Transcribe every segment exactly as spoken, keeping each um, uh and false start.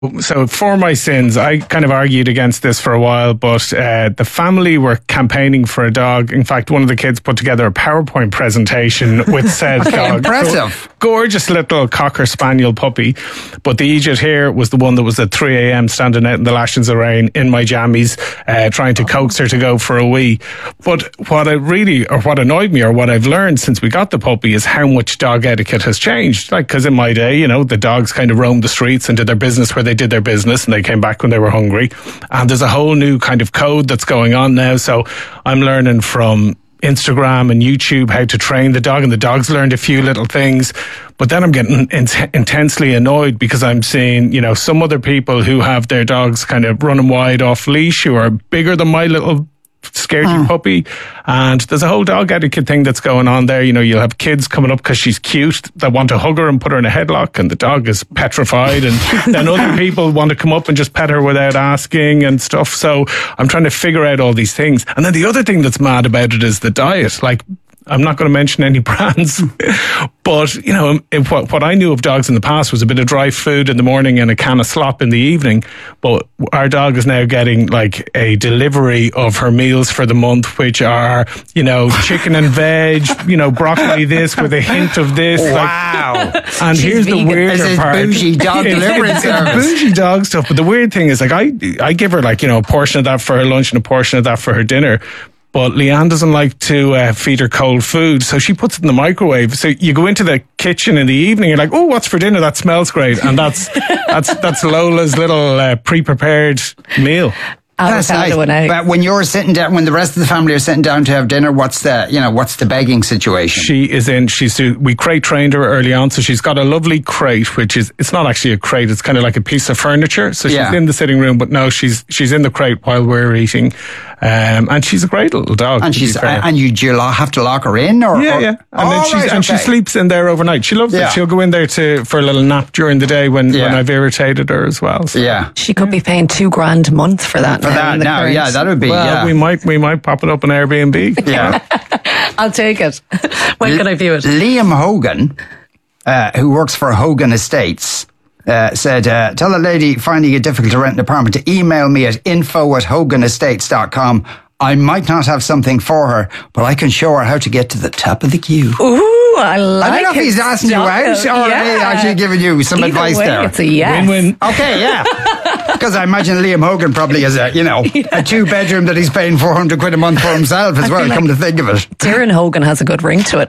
So for my sins, I kind of argued against this for a while, but uh, the family were campaigning for a dog. In fact, one of the kids put together a PowerPoint presentation with said okay, dog. Impressive. Gorgeous little Cocker Spaniel puppy. But the Egypt here was the one that was at three a.m. standing out in the lashings of rain in my jammies, uh, trying to coax her to go for a wee. But what I really, or what annoyed me, or what I've learned since we got the puppy is how much dog etiquette has changed. Like, because in my day, you know, the dogs kind of roamed the streets and did their business where they did their business, and they came back when they were hungry. And there's a whole new kind of code that's going on now. So I'm learning from Instagram and YouTube how to train the dog, and the dog's learned a few little things. But then I'm getting in- intensely annoyed because I'm seeing, you know, some other people who have their dogs kind of running wide off leash, who are bigger than my little scaredy mm. puppy. And there's a whole dog etiquette thing that's going on there. You know, you'll have kids coming up because she's cute that want to hug her and put her in a headlock, and the dog is petrified. And then other people want to come up and just pet her without asking and stuff. So I'm trying to figure out all these things. And then the other thing that's mad about it is the diet. Like, I'm not going to mention any brands, but, you know, what, what I knew of dogs in the past was a bit of dry food in the morning and a can of slop in the evening. But our dog is now getting like a delivery of her meals for the month, which are, you know, chicken and veg, you know, broccoli this with a hint of this. Wow. Like, and She's here's vegan. the weirder This is part. bougie dog delivery it's, service. it's bougie dog stuff. But the weird thing is, like, I, I give her, like, you know, a portion of that for her lunch and a portion of that for her dinner. But Leanne doesn't like to uh, feed her cold food, so she puts it in the microwave. So you go into the kitchen in the evening, you're like, oh, what's for dinner? That smells great. And that's that's that's Lola's little uh, pre-prepared meal. That's nice. But when you're sitting down, when the rest of the family are sitting down to have dinner, what's the, you know, what's the begging situation? She is in, she's, we crate trained her early on, so she's got a lovely crate, which is, it's not actually a crate, it's kind of like a piece of furniture. So she's Yeah. in the sitting room, but no, she's, she's in the crate while we're eating. Um, and she's a great little dog. And she's, and you, do you lo- have to lock her in, or? Yeah, or, yeah. And oh, then she's, right, and okay. she sleeps in there overnight. She loves Yeah. it. She'll go in there to, for a little nap during the day when, Yeah. when I've irritated her as well. So. Yeah. She could be paying two grand a month for that. For now that in the now, current- yeah, that would be, Well, yeah. we might, we might pop it up on Airbnb. Yeah. I'll take it. When can I view it? Liam Hogan, uh, who works for Hogan Estates, uh, said, uh, tell a lady finding it difficult to rent an apartment to email me at info at hogan estates dot com. I might not have something for her, but I can show her how to get to the top of the queue. Ooh, I like it. I don't know if he's asking you out, or yeah. he's actually giving you some Either advice way, there. It's a yes. Win-win. Okay, yeah. Because I imagine Liam Hogan probably has a, you know, a two bedroom that he's paying four hundred quid a month for himself as well, feel come like- to think of it. Darren Hogan has a good ring to it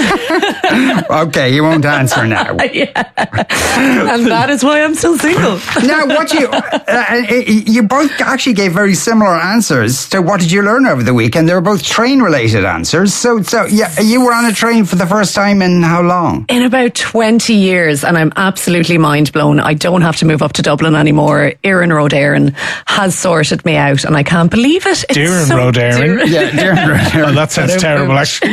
now. Okay, you won't answer now. Yeah. And that is why I'm still single. Now, what you, uh, you both actually gave very similar answers to what did you learn over the weekend. They were both train related answers. So, so yeah, you were on a train for the first time in how long? In about twenty years, and I'm absolutely mind blown. I don't have to move up to Dublin anymore. Erin Road Erin has sorted me out, and I can't believe it. It's Dear so Road Erin. dear- Yeah, Darren Road Erin. Oh, that sounds terrible, actually.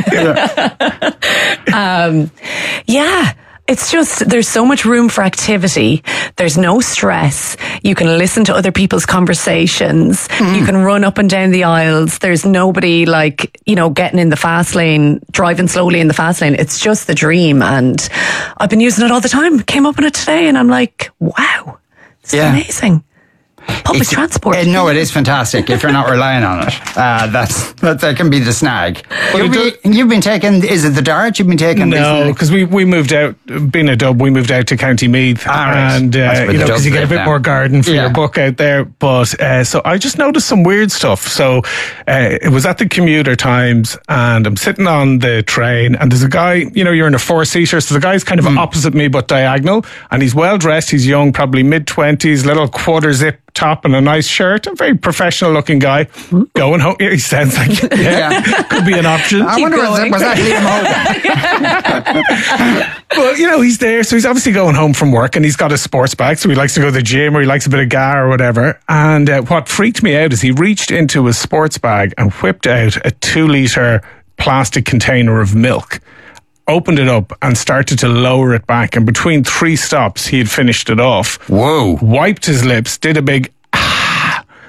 um, yeah. It's just, there's so much room for activity. There's no stress. You can listen to other people's conversations. Mm. You can run up and down the aisles. There's nobody like, you know, getting in the fast lane, driving slowly in the fast lane. It's just the dream. And I've been using it all the time. Came up on it today and I'm like, wow, it's Yeah. amazing. Public It's- transport. Uh, no, it is fantastic if you're not relying on it. Uh, that's that, that can be the snag. You've it been, you've been taking, is it the Dart you've been taking No, recently? because we, we moved out, being a dub, we moved out to County Meath. Ah, right. And, That's uh, where you the know, because Dubs you get a live bit now. more garden for Yeah. your book out there. But, uh, so I just noticed some weird stuff. So, uh, it was at the Commuter Times and I'm sitting on the train and there's a guy, you know, you're in a four seater. So the guy's kind of Mm. opposite me, but diagonal. And he's well dressed. He's young, probably mid twenties, little quarter zip top and a nice shirt. A very professional looking guy. Going home. He sounds like, yeah, Yeah. could be an option. I wonder, was, it, was that Liam Hogan? Well, you know, he's there, so he's obviously going home from work and he's got a sports bag, so he likes to go to the gym or he likes a bit of gar or whatever. And uh, what freaked me out is he reached into his sports bag and whipped out a two litre plastic container of milk, opened it up and started to lower it back. And between three stops, he had finished it off. Whoa. Wiped his lips, did a big ah,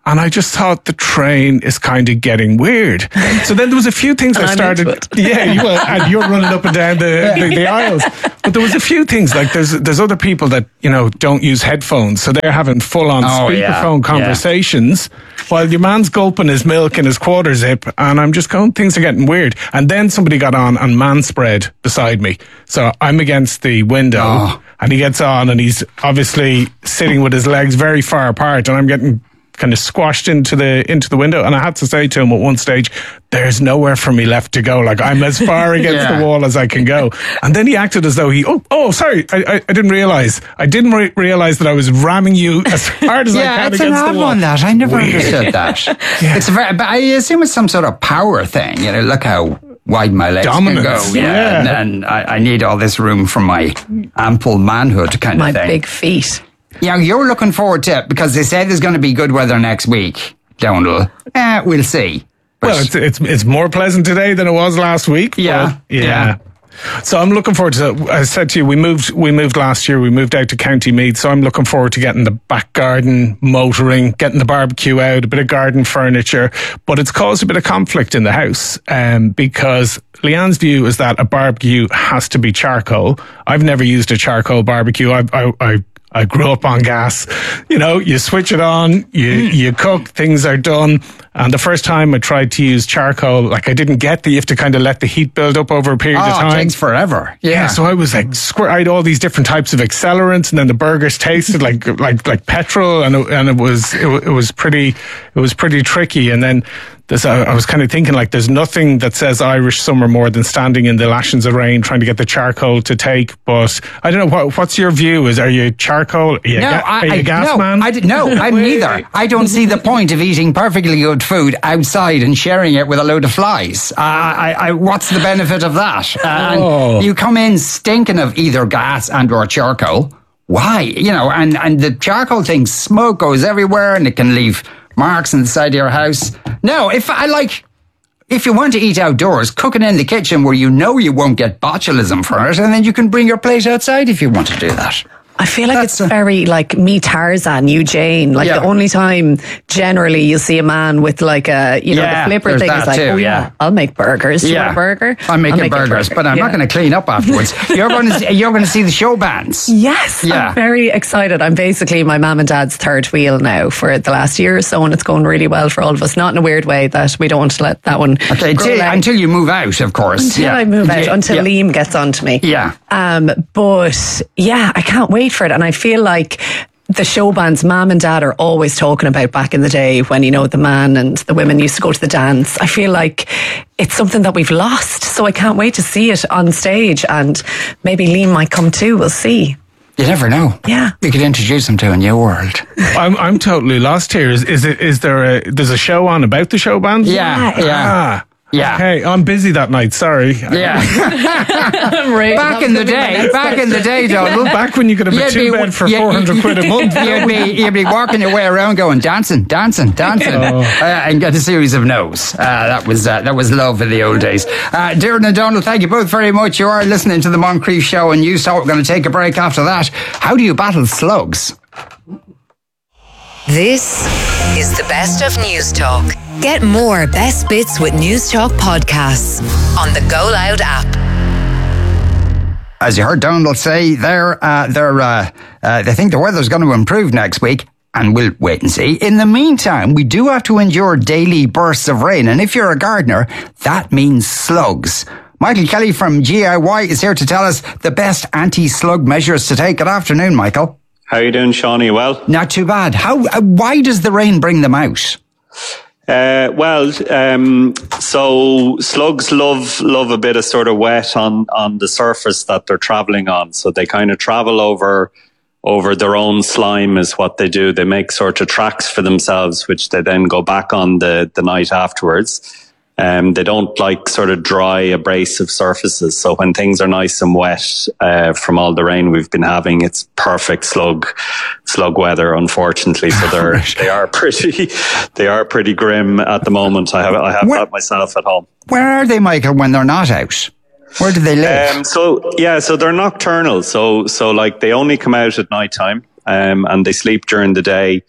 And I just thought the train is kind of getting weird. So then there was a few things I started. Yeah, you were, and you're running up and down the, the, the aisles. But there was a few things like there's there's other people that, you know, don't use headphones, so they're having full on Oh, yeah. speakerphone conversations yeah. while your man's gulping his milk in his quarter zip, and I'm just going, things are getting weird. And then somebody got on and man spread beside me, so I'm against the window. Oh. And he gets on and he's obviously sitting with his legs very far apart, and I'm getting kind of squashed into the into the window. And I had to say to him at one stage, there's nowhere for me left to go. Like, I'm as far against yeah. the wall as I can go. And then he acted as though he, oh, oh, sorry, I, I, I didn't realize. I didn't re- realize that I was ramming you as hard as yeah, I can it's against an the wall. One, that. I never Weird. understood that. yeah. It's very, but I assume it's some sort of power thing. You know, look how wide my legs Dominance. can go. Yeah. yeah. And, and I, I need all this room for my ample manhood kind my of thing. My big feet. Yeah, you're looking forward to it because they say there's going to be good weather next week, Donald. Eh, we'll see. But well, it's, it's it's more pleasant today than it was last week. Yeah, yeah. yeah. So I'm looking forward to it. I said to you, we moved we moved last year. We moved out to County Meath, so I'm looking forward to getting the back garden, motoring, getting the barbecue out, a bit of garden furniture. But it's caused a bit of conflict in the house um, because Leanne's view is that a barbecue has to be charcoal. I've never used a charcoal barbecue. I I, I I grew up on gas. You know, you switch it on, you mm. you cook, things are done. And the first time I tried to use charcoal, like I didn't get that you have to kind of let the heat build up over a period oh, of time. It takes forever. Yeah. yeah. So I was like, squir- I had all these different types of accelerants, and then the burgers tasted like like like petrol, and it, and it was it, it was pretty it was pretty tricky. And then This, I, I was kind of thinking, like, there's nothing that says Irish summer more than standing in the lashings of rain trying to get the charcoal to take. But I don't know, what, what's your view? Is Are you charcoal? Are you, no, ga- I, are you I, gas no, man? I, no, I'm neither. I don't see the point of eating perfectly good food outside and sharing it with a load of flies. Uh, I, I, what's the benefit of that? Uh, oh. And you come in stinking of either gas and or charcoal. Why? You know, and, and the charcoal thing, smoke goes everywhere and it can leave marks on the side of your house. No, if I like, if you want to eat outdoors, cook it in the kitchen where you know you won't get botulism from it, and then you can bring your plate outside if you want to do that. I feel like That's it's a, very like me Tarzan, you Jane. Like Yeah. the only time generally you'll see a man with like a, you know, Yeah, the flipper there's thing that is like, too, oh yeah. yeah, I'll make burgers. Do you want a burger? I'm making I'll make a burgers, burger. but I'm Yeah. not going to clean up afterwards. You're going to you're going to see the show bands. Yes, Yeah. I'm very excited. I'm basically my mum and dad's third wheel now for the last year or so, and it's going really well for all of us. Not in a weird way that we don't want to let that one Okay, grow until, leg. until you move out, of course. Until yeah. I move out, Yeah. until yeah. Liam gets onto me. Yeah. Um, but yeah, I can't wait for it. And I feel like the show bands, mum and dad are always talking about back in the day when, you know, the man and the women used to go to the dance. I feel like it's something that we've lost. So I can't wait to see it on stage, and maybe Liam might come too. We'll see. You never know. Yeah. You could introduce them to a new world. I'm I'm totally lost here. Is is it is there a there's a show on about the show bands? Yeah, yeah. Ah. Yeah. Okay, I'm busy that night. Sorry. Yeah. Right. back in the day, back in the day, Donald. Back when you could have a You'd two be- bed for you- four hundred quid a month. You'd be, you'd be walking your way around going dancing, dancing, dancing, Oh. uh, and get a series of no's. Uh, that was uh, that was love in the old days. Uh, Darren and Donald, thank you both very much. You are listening to the Moncrief Show, and you saw we're going to take a break after that. How do you battle slugs? This is the best of News Talk. Get more best bits with News Talk podcasts on the Go Loud app. As you heard Donald say, they're, uh, they're, uh, uh, they think the weather's going to improve next week, and we'll wait and see. In the meantime, we do have to endure daily bursts of rain, and if you're a gardener, that means slugs. Michael Kelly from G I Y is here to tell us the best anti-slug measures to take. Good afternoon, Michael. How are you doing, Sean? Are you well? Not too bad. How? Uh, why does the rain bring them out? Uh, well, um, so slugs love love a bit of sort of wet on, on the surface that they're traveling on. So they kind of travel over over their own slime is what they do. They make sort of tracks for themselves, which they then go back on the, the night afterwards. Um, they don't like sort of dry, abrasive surfaces. So when things are nice and wet uh, from all the rain we've been having, it's perfect slug slug weather. Unfortunately, so they're they are pretty they are pretty grim at the moment. I have I have Where- that myself at home. Where are they, Michael, when they're not out? Where do they live? Um, so yeah, so they're nocturnal. So so like they only come out at night time, um, and they sleep during the day.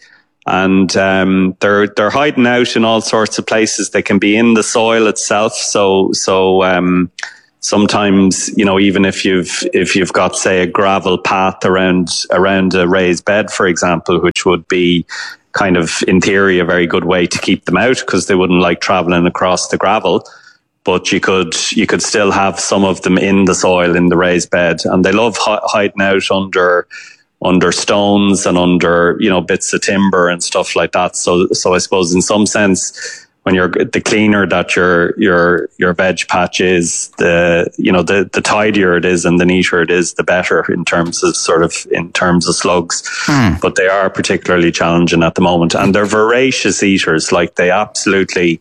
and um, they're they're hiding out in all sorts of places. They can be in the soil itself. So so um, sometimes, you know, even if you've if you've got, say, a gravel path around around a raised bed, for example, which would be kind of in theory a very good way to keep them out because they wouldn't like traveling across the gravel. But you could you could still have some of them in the soil in the raised bed, and they love hi- hiding out under under stones and under, you know, bits of timber and stuff like that. So so I suppose in some sense, when you're the cleaner that your your your veg patch is, the you know the the tidier it is and the neater it is, the better in terms of sort of in terms of slugs. Mm. But they are particularly challenging at the moment, and they're voracious eaters. Like they absolutely.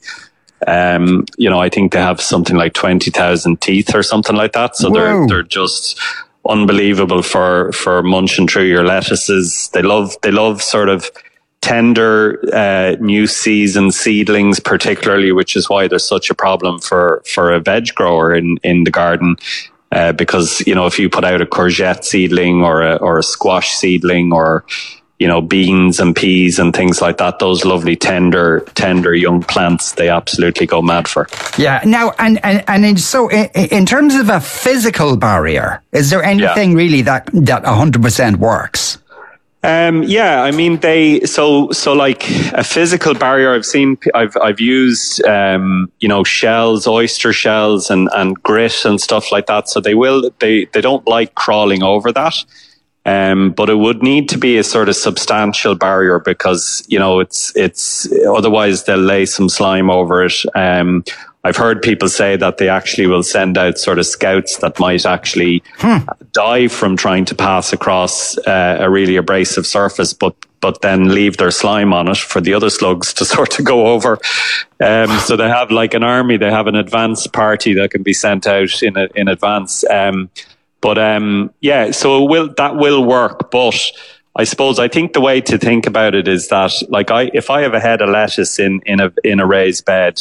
Um, you know, I think they have something like twenty thousand teeth or something like that. So Whoa. they're they're just unbelievable for, for munching through your lettuces. They love they love sort of tender uh, new season seedlings, particularly, which is why there's such a problem for, for a veg grower in, in the garden. Uh, because, you know, if you put out a courgette seedling or a or a squash seedling or you know, beans and peas and things like that, those lovely tender, tender young plants, they absolutely go mad for. Yeah. Now, and, and, and in, so in, in terms of a physical barrier, is there anything yeah. really that, that one hundred percent works? Um, yeah, I mean, they, so, so like a physical barrier, I've seen, I've, I've used, um, you know, shells, oyster shells and, and grit and stuff like that. So they will, they, they don't like crawling over that. Um, but it would need to be a sort of substantial barrier because, you know, it's, it's, otherwise they'll lay some slime over it. Um, I've heard people say that they actually will send out sort of scouts that might actually hmm. die from trying to pass across uh, a really abrasive surface, but, but then leave their slime on it for the other slugs to sort of go over. Um, so they have like an army, they have an advance party that can be sent out in a, in advance. Um, But um, yeah, so it will that will work. But I suppose I think the way to think about it is that, like, I if I have a head of lettuce in in a in a raised bed,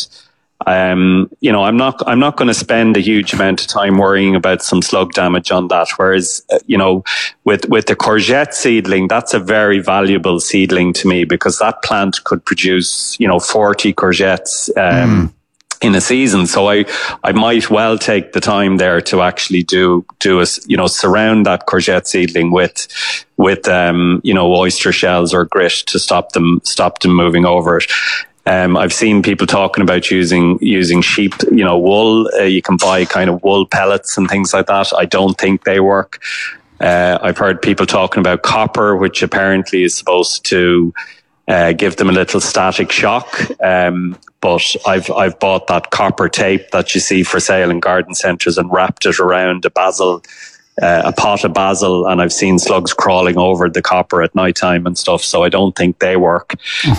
um, you know, I'm not I'm not going to spend a huge amount of time worrying about some slug damage on that. Whereas, uh, you know, with with the courgette seedling, that's a very valuable seedling to me because that plant could produce, you know, forty courgettes. Um, mm. in a season. So I, I might well take the time there to actually do, do a, you know, surround that courgette seedling with, with, um, you know, oyster shells or grit to stop them, stop them moving over it. Um, I've seen people talking about using, using sheep, you know, wool. Uh, you can buy kind of wool pellets and things like that. I don't think they work. Uh, I've heard people talking about copper, which apparently is supposed to, Uh, give them a little static shock. Um, but I've, I've bought that copper tape that you see for sale in garden centres and wrapped it around a basil, uh, a pot of basil. And I've seen slugs crawling over the copper at night time and stuff. So I don't think they work.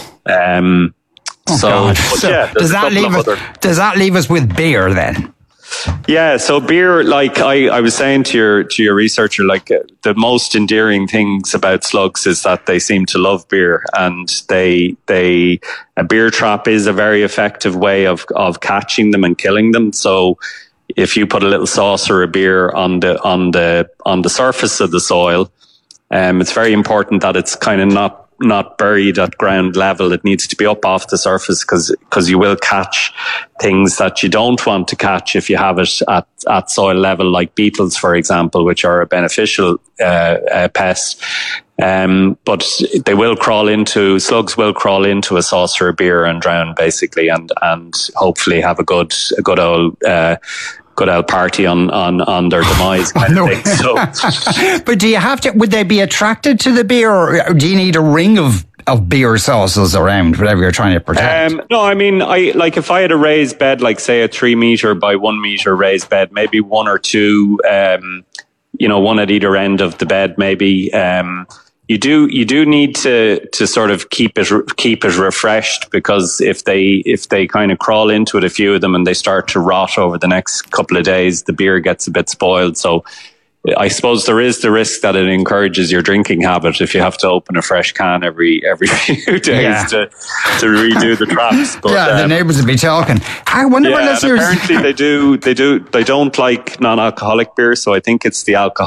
Um, oh, so, but so yeah, does that leave us, other... does that leave us with beer then? Yeah, so beer, like I, I was saying to your to your researcher, like uh, the most endearing things about slugs is that they seem to love beer, and they they a beer trap is a very effective way of of catching them and killing them. So if you put a little saucer of beer on the on the on the surface of the soil, um, it's very important that it's kind of not. not buried at ground level. It needs to be up off the surface because because you will catch things that you don't want to catch if you have it at, at soil level, like beetles, for example, which are a beneficial uh, uh, pest. Um, but they will crawl into, slugs will crawl into a saucer of beer and drown basically, and, and hopefully have a good, a good old, uh, good old party on, on, on their demise kind of thing. So. But do you have to, would they be attracted to the beer, or do you need a ring of, of beer sauces around, whatever you're trying to protect? Um, no, I mean, I, like if I had a raised bed, like say a three meter by one meter raised bed, maybe one or two, um, you know, one at either end of the bed, maybe, um, You do you do need to to sort of keep it keep it refreshed, because if they if they kind of crawl into it, a few of them, and they start to rot over the next couple of days, the beer gets a bit spoiled. So I suppose there is the risk that it encourages your drinking habit if you have to open a fresh can every every few days yeah. to to redo the traps. But, yeah, um, the neighbours would be talking. I wonder yeah, what listeners. Apparently they do they do they don't like non-alcoholic beer, so I think it's the alcoholic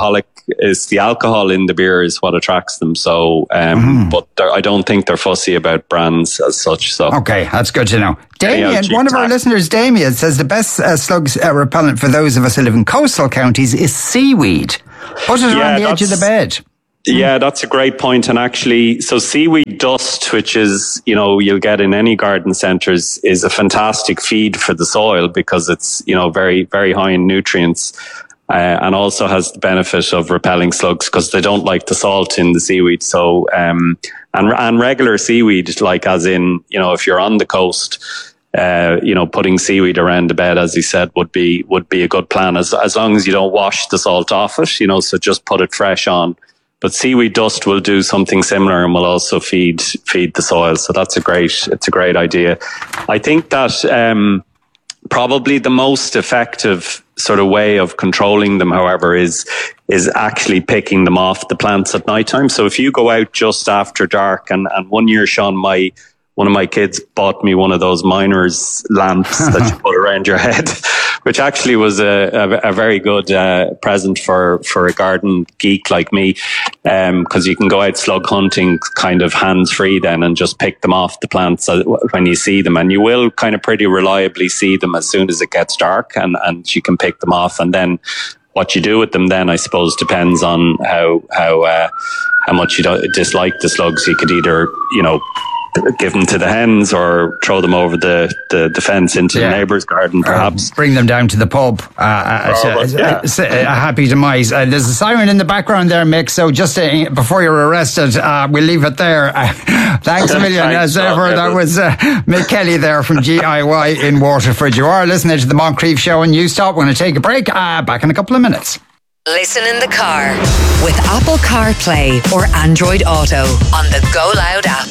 It's the alcohol in the beer is what attracts them. So, um, mm. but I don't think they're fussy about brands as such. So, okay, that's good to know. Damien, one of our listeners, Damien, says the best uh, slugs uh, repellent for those of us who live in coastal counties is seaweed. Put it yeah, around the edge of the bed. Yeah, that's a great point. And actually, so seaweed dust, which is, you know, you'll get in any garden centres, is a fantastic feed for the soil because it's, you know, very, very high in nutrients. Uh, and also has the benefit of repelling slugs because they don't like the salt in the seaweed. So, um, and, and regular seaweed, like as in, you know, if you're on the coast, uh, you know, putting seaweed around the bed, as he said, would be, would be a good plan as, as long as you don't wash the salt off it, you know, so just put it fresh on. But seaweed dust will do something similar and will also feed feed the soil. So that's a great it's a great idea. I think that um, probably the most effective sort of way of controlling them, however, is is actually picking them off the plants at nighttime. So if you go out just after dark, and, and one year, Sean, my one of my kids bought me one of those miner's lamps that you put around your head, which actually was a, a, a very good uh, present for, for a garden geek like me, because um, you can go out slug hunting kind of hands-free then and just pick them off the plants when you see them. And you will kind of pretty reliably see them as soon as it gets dark, and, and you can pick them off. And then what you do with them then, I suppose, depends on how how uh, how much you dislike the slugs. You could either, you know, give them to the hens or throw them over the, the, the fence into yeah. the neighbour's garden, perhaps. Uh, bring them down to the pub. Uh, oh, a, yeah. a, a happy demise. Uh, there's a siren in the background there, Mick, so just uh, before you're arrested, uh, we'll leave it there. Uh, thanks a million. As ever, that was uh, Mick Kelly there from G I Y in Waterford. You are listening to the Moncrief Show on Newstop. We're going to take a break. Uh, back in a couple of minutes. Listen in the car with Apple CarPlay or Android Auto on the Go Loud app.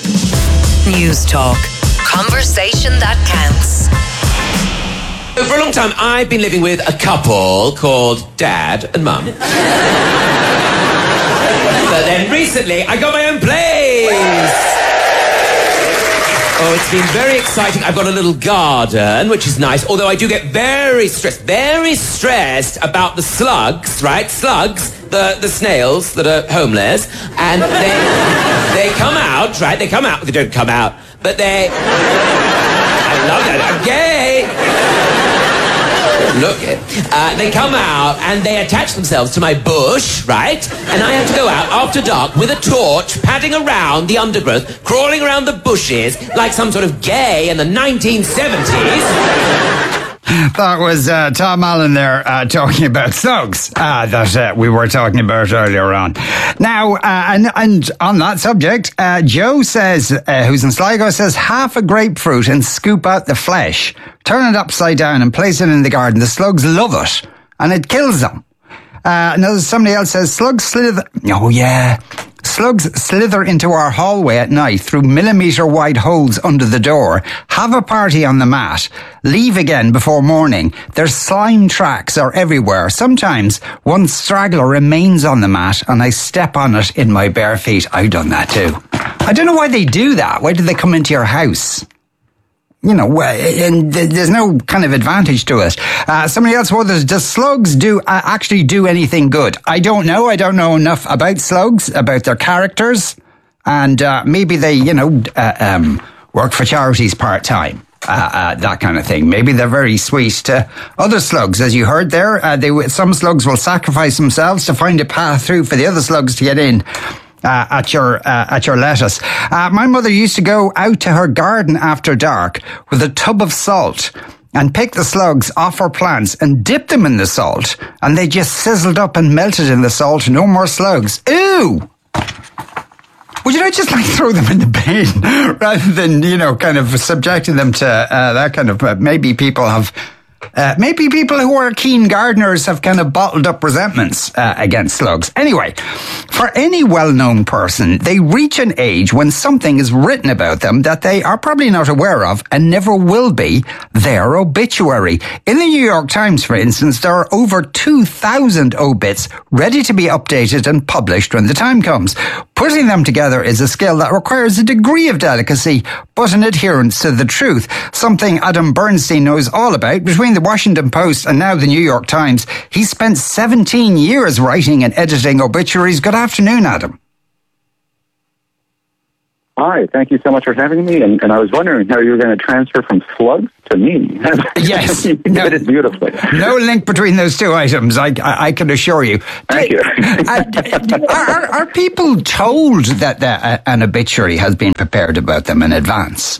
News Talk. Conversation that counts. For a long time, I've been living with a couple called Dad and Mum. But then recently, I got my own place. Oh, it's been very exciting. I've got a little garden, which is nice, although I do get very stressed, very stressed about the slugs, right? Slugs, the, the snails that are homeless, and they, they come out, right? They come out, they don't come out, but they... I love that, I'm gay! Look, uh, they come out and they attach themselves to my bush, right? And I have to go out after dark with a torch, padding around the undergrowth, crawling around the bushes like some sort of gay in the nineteen seventies. That was uh, Tom Allen there uh, talking about slugs uh, that uh, we were talking about earlier on. Now, uh, and, and on that subject, uh, Joe says, uh, who's in Sligo, says half a grapefruit and scoop out the flesh, turn it upside down and place it in the garden. The slugs love it and it kills them. Uh, now, somebody else says slugs slither. Oh, yeah. Slugs slither into our hallway at night through millimetre wide holes under the door, have a party on the mat, leave again before morning. Their slime tracks are everywhere. Sometimes one straggler remains on the mat and I step on it in my bare feet. I've done that too. I don't know why they do that. Why do they come into your house? You know, and there's no kind of advantage to it. Uh, somebody else wonders, does slugs do uh, actually do anything good? I don't know. I don't know enough about slugs, about their characters, and uh, maybe they, you know, uh, um, work for charities part-time. Uh, uh, that kind of thing. Maybe they're very sweet to other slugs, as you heard there. Uh, they some slugs will sacrifice themselves to find a path through for the other slugs to get in. Uh, at your uh, at your lettuce. Uh, my mother used to go out to her garden after dark with a tub of salt and pick the slugs off her plants and dip them in the salt, and they just sizzled up and melted in the salt. No more slugs. Ew! Would you not just like throw them in the bin rather than, you know, kind of subjecting them to uh, that kind of... Uh, maybe people have... Uh, maybe people who are keen gardeners have kind of bottled up resentments uh, against slugs. Anyway, for any well-known person, they reach an age when something is written about them that they are probably not aware of and never will be their obituary. In the New York Times, for instance, there are over two thousand obits ready to be updated and published when the time comes. Putting them together is a skill that requires a degree of delicacy, but an adherence to the truth, something Adam Bernstein knows all about. Between between the Washington Post and now the New York Times. He spent seventeen years writing and editing obituaries. Good afternoon, Adam. Hi, thank you so much for having me. And, and I was wondering how you were going to transfer from slugs to me. Yes. You no, did it beautifully. No link between those two items, I, I, I can assure you. Thank you. uh, are, are, are people told that the, an obituary has been prepared about them in advance?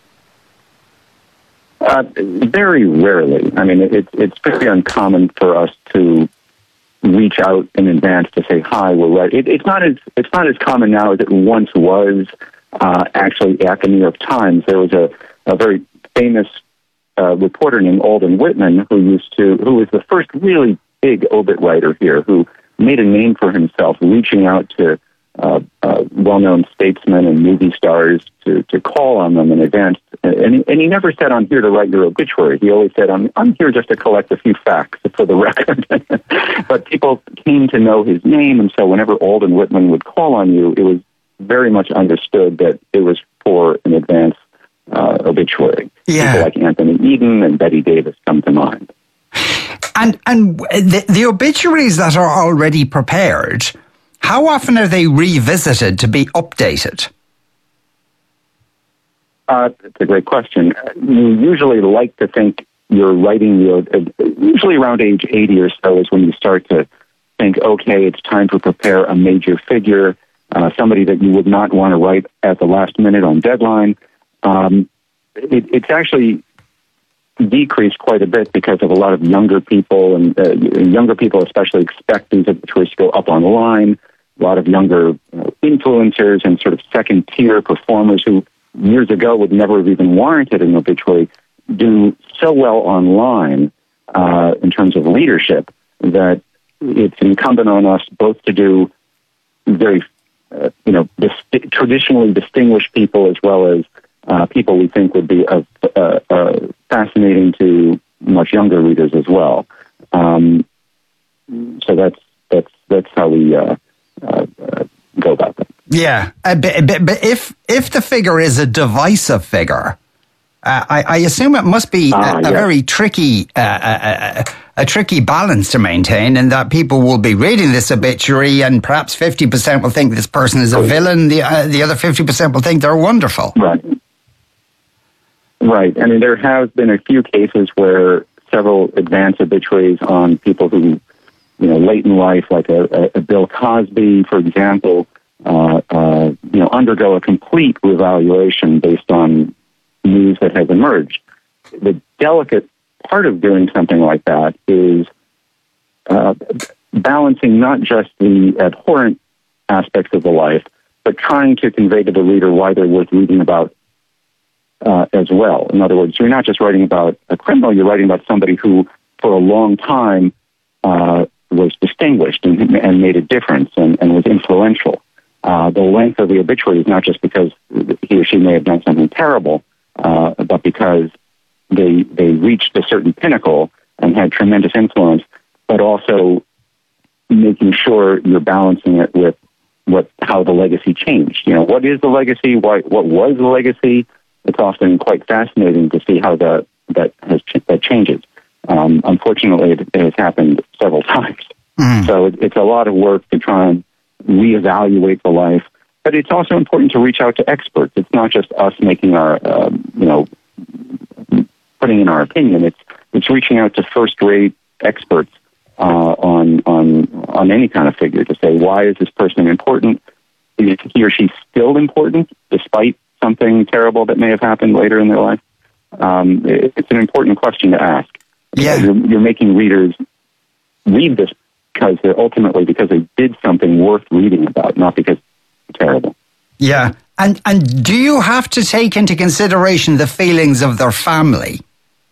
Uh, very rarely. I mean, it, it's pretty uncommon for us to reach out in advance to say, hi, we're right. It, it's not as it's not as common now as it once was. Uh, actually, at the New York Times, there was a, a very famous uh, reporter named Alden Whitman who used to, who was the first really big obit writer here, who made a name for himself, reaching out to uh, uh, well-known statesmen and movie stars to, to call on them in advance. And he, and he never said, "I'm here to write your obituary." He always said, "I'm I'm here just to collect a few facts for the record." But people came to know his name, and so whenever Alden Whitman would call on you, it was very much understood that it was for an advance uh, obituary. Yeah. People like Anthony Eden and Betty Davis come to mind. And and the, the obituaries that are already prepared, how often are they revisited to be updated? Uh, it's a great question. You usually like to think you're writing, the, usually around age eighty or so is when you start to think, okay, it's time to prepare a major figure, uh, somebody that you would not want to write at the last minute on deadline. Um, it, it's actually decreased quite a bit because of a lot of younger people, and uh, younger people especially expect these obituaries to go up online. A lot of younger uh, influencers and sort of second-tier performers who years ago would never have even warranted an obituary do so well online uh, in terms of leadership that it's incumbent on us both to do very, uh, you know, dis- traditionally distinguished people as well as uh, people we think would be uh, uh, uh, fascinating to much younger readers as well. Um, so that's that's that's how we uh, uh, uh, go about that. Yeah, uh, but, but, but if if the figure is a divisive figure, uh, I, I assume it must be ah, a, yeah. a very tricky uh, a, a tricky balance to maintain, in that people will be reading this obituary, and perhaps fifty percent will think this person is a villain, the uh, the other fifty percent will think they're wonderful. Right. Right. I mean, there have been a few cases where several advance obituaries on people who, you know, late in life, like a, a Bill Cosby, for example, uh, uh, you know, undergo a complete revaluation based on news that has emerged. The delicate part of doing something like that is uh, balancing not just the abhorrent aspects of the life, but trying to convey to the reader why they're worth reading about uh, as well. In other words, you're not just writing about a criminal, you're writing about somebody who, for a long time, uh, was distinguished and, and made a difference and, and was influential. Uh, the length of the obituary is not just because he or she may have done something terrible, uh, but because they they reached a certain pinnacle and had tremendous influence, but also making sure you're balancing it with what how the legacy changed. You know, what is the legacy? Why, what was the legacy? It's often quite fascinating to see how the, that has that changes. Um, unfortunately, it, it has happened several times. Mm. So it, it's a lot of work to try and reevaluate the life. But it's also important to reach out to experts. It's not just us making our, um, you know, putting in our opinion. It's it's reaching out to first-rate experts uh, on on on any kind of figure to say, why is this person important? Is he or she still important despite something terrible that may have happened later in their life? Um, it, it's an important question to ask. Yeah, you're, you're making readers read this because they're ultimately because they did something worth reading about, not because it's terrible. Yeah, and and do you have to take into consideration the feelings of their family?